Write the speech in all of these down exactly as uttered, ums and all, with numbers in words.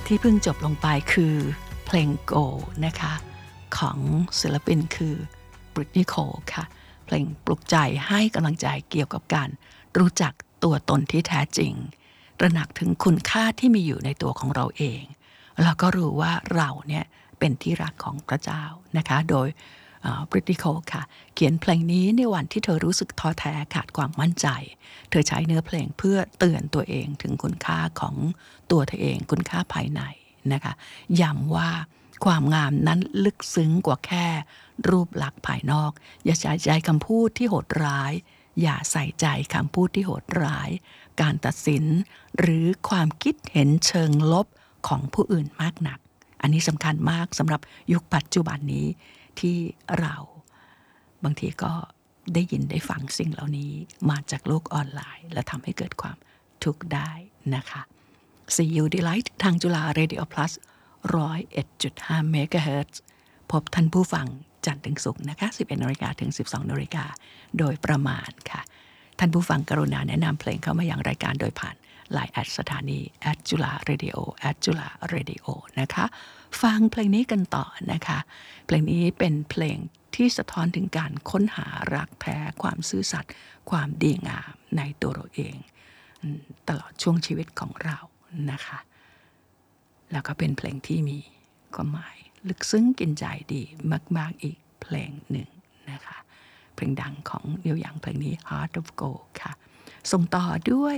ที่เพิ่งจบลงไปคือเพลง Go นะคะของศิลปินคือ Britney Cole ค่ะเพลงปลุกใจให้กำลังใจเกี่ยวกับการรู้จักตัวตนที่แท้จริงตระหนักถึงคุณค่าที่มีอยู่ในตัวของเราเองแล้วก็รู้ว่าเราเนี่ยเป็นที่รักของพระเจ้านะคะโดยบริตนีโคค่ะเขียนเพลงนี้ในวันที่เธอรู้สึกท้อแท้ขาดความมั่นใจเธอใช้เนื้อเพลงเพื่อเตือนตัวเองถึงคุณค่าของตัวเธอเองคุณค่าภายในนะคะย้ำว่าความงามนั้นลึกซึ้งกว่าแค่รูปลักษณ์ภายนอกอย่าใส่ใจคำพูดที่โหดร้ายอย่าใส่ใจคำพูดที่โหดร้ายการตัดสินหรือความคิดเห็นเชิงลบของผู้อื่นมากนักอันนี้สำคัญมากสำหรับยุคปัจจุบันนี้ที่เราบางทีก็ได้ยินได้ฟังสิ่งเหล่านี้มาจากโลกออนไลน์และทำให้เกิดความทุกข์ได้นะคะ See You Delight ทางจุฬา Radio Plus หนึ่งศูนย์เอ็ดจุดห้า เมกะเฮิรตซ์ พบท่านผู้ฟังจันทร์ถึงศุกร์นะคะ สิบเอ็ดนาฬิกาถึง สิบสองนาฬิกาโดยประมาณค่ะท่านผู้ฟังกรุณาแนะนำเพลงเข้ามาอย่างรายการโดยผ่าน ไลน์ แอท สถานี แอท จุฬา เรดิโอ แอท จุฬา เรดิโอ นะคะฟังเพลงนี้กันต่อนะคะเพลงนี้เป็นเพลงที่สะท้อนถึงการค้นหารักแท้ความซื่อสัตย์ความดีงามในตัวเราเองตลอดช่วงชีวิตของเรานะคะแล้วก็เป็นเพลงที่มีความหมายลึกซึ้งกินใจดีมากๆอีกเพลงหนึ่งนะคะเพลงดังของนิวยังเพลงนี้ Heart of Gold ค่ะส่งต่อด้วย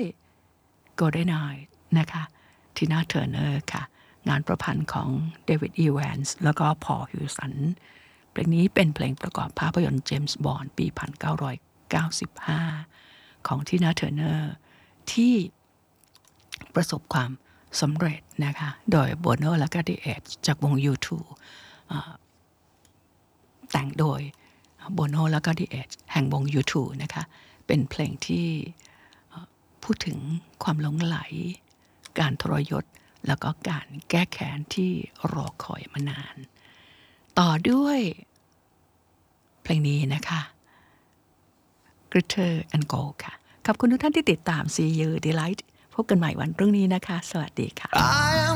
Golden Eye นะคะทีน่าเทอร์เนอร์ค่ะงานประพันธ์ของเดวิดอีแวนส์แล้วก็พอลฮิวสันเพลงนี้เป็นเพลงประกอบภาพยนตร์เจมส์บอนด์ปีหนึ่งพันเก้าร้อยเก้าสิบห้าของทีน่าเทอร์เนอร์ที่ประสบความสำเร็จนะคะโดยโบโนและก็ดิเอจจากวง ยู ทู แต่งโดยโบโนและก็ดิเอจแห่งวง ยู ทู นะคะเป็นเพลงที่พูดถึงความหลงไหลการทรยศแล้วก็การแก้แค้นที่รอคอยมานานต่อด้วยเพลงนี้นะคะ Glitter and Gold ค่ะขอบคุณทุกท่านที่ติดตาม See You Delight พบกันใหม่วันพรุ่งนี้นะคะสวัสดีค่ะ